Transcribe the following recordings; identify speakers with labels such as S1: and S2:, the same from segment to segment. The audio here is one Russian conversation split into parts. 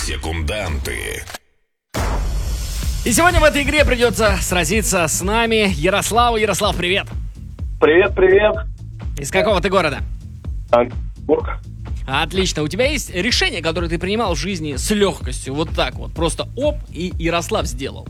S1: Секунданты.
S2: И сегодня в этой игре придется сразиться с нами Ярославу. Ярослав, привет.
S3: Привет.
S2: Из какого ты города?
S3: Санкт-Петербург.
S2: Отлично. У тебя есть решение, которое ты принимал в жизни с легкостью? Вот так вот. Просто оп, и Ярослав сделал.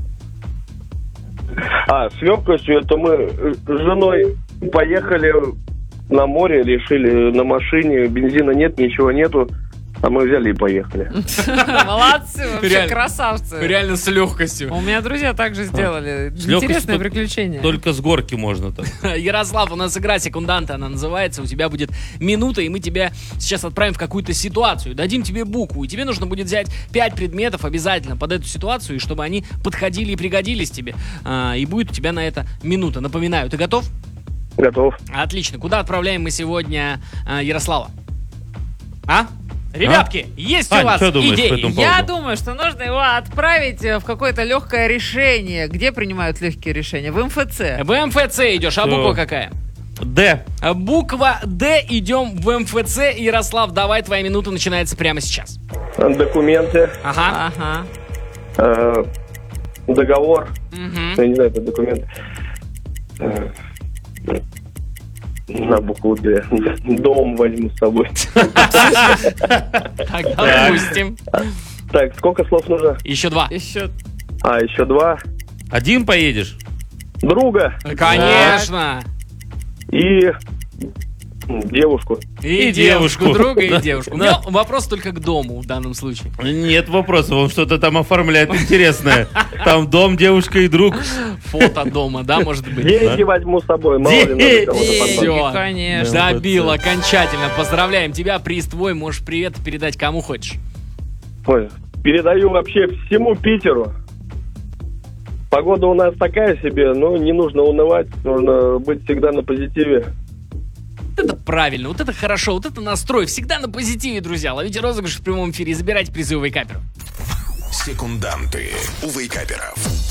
S3: С легкостью это мы с женой поехали на море, решили на машине, бензина нет, ничего нету, а мы взяли и поехали.
S4: Молодцы, вообще красавцы.
S2: Реально с легкостью.
S4: У меня друзья также сделали. Интересное приключение.
S5: Только с горки можно так.
S2: Ярослав, у нас игра «Секунданты», она называется. У тебя будет минута, и мы тебя сейчас отправим в какую-то ситуацию. Дадим тебе букву, и тебе нужно будет взять 5 предметов обязательно под эту ситуацию, и чтобы они подходили и пригодились тебе. И будет у тебя на это минута. Напоминаю, ты готов?
S3: Готов.
S2: Отлично. Куда отправляем мы сегодня Ярослава? Ребятки, есть у
S5: Ань,
S2: вас
S5: что думаешь по
S2: идеи?
S5: этому
S4: Я
S5: поводу?
S4: думаю, что нужно его отправить в какое-то легкое решение. Где принимают легкие решения? В МФЦ.
S2: В МФЦ идешь, а
S5: Всё.
S2: буква какая?
S5: Д.
S2: Буква Д, идем в МФЦ. Ярослав, давай, твоя минута начинается прямо сейчас.
S3: Документы,
S2: Ага.
S3: договор.
S2: Мгм.
S3: Я не знаю, это документ. На букву Д. Дом возьму с собой.
S2: Так, допустим.
S3: Так, сколько слов нужно?
S2: Еще 2.
S4: Еще
S3: Еще 2.
S5: Один поедешь?
S3: Друга
S2: Конечно.
S3: и девушку.
S2: И
S5: И
S2: девушку,
S5: девушку.
S2: друга, и
S5: Да.
S2: девушку. У
S5: Да.
S2: меня вопрос только к дому в данном случае.
S5: Нет вопросов, он что-то там оформляет интересное. Там дом, девушка и друг.
S2: Фото дома, да, может быть?
S3: Деньги возьму с собой, мало ли надо кому-то
S4: деньги,
S3: подбросить.
S2: Всё.
S4: конечно.
S2: Добил окончательно. Поздравляем тебя, приз твой. Можешь привет передать кому хочешь.
S3: Ой, передаю вообще всему Питеру. Погода у нас такая себе, но не нужно унывать, нужно быть всегда на позитиве.
S2: Вот это правильно, вот это хорошо, вот это настрой. Всегда на позитиве, друзья. Ловите розыгрыш в прямом эфире и забирайте призы у Вейкаперов.
S1: Секунданты у Вейкаперов.